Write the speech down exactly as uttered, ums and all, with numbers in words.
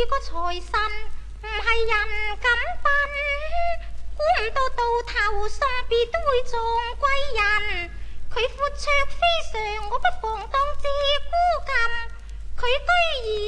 個財神唔係人咁笨，估唔到到頭送別都會撞貴人。佢闊綽非常，我不妨當借孤琴，佢居然